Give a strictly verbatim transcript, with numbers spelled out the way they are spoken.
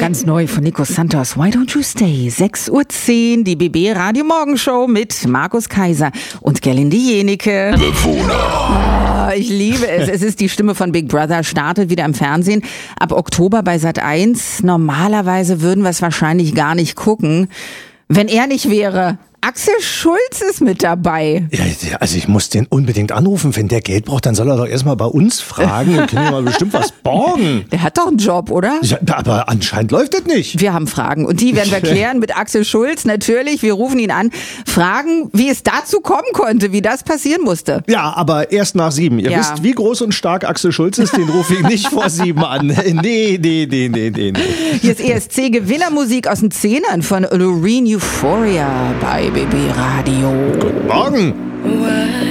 Ganz neu von Nico Santos. Why don't you stay? sechs Uhr zehn, die B B Radio Morgenshow mit Markus Kaiser und Gerlinde Jenike. Bewohner. Oh, ich liebe es. Es ist die Stimme von Big Brother, startet wieder im Fernsehen. Ab Oktober bei Sat eins. Normalerweise würden wir es wahrscheinlich gar nicht gucken, wenn er nicht wäre. Axel Schulz ist mit dabei. Ja, also ich muss den unbedingt anrufen. Wenn der Geld braucht, dann soll er doch erstmal bei uns fragen. Wir können ihm mal bestimmt was borgen. Der hat doch einen Job, oder? Ja, aber anscheinend läuft das nicht. Wir haben Fragen und die werden wir klären mit Axel Schulz. Natürlich, wir rufen ihn an. Fragen, wie es dazu kommen konnte, wie das passieren musste. Ja, aber erst nach sieben. Ihr Ja. wisst, wie groß und stark Axel Schulz ist. Den rufe ich nicht vor sieben an. Nee, nee, nee, nee, nee, nee. Hier ist E S C-Gewinnermusik aus den Zehnern von Loreen Euphoria bei B B Radio. Guten Morgen.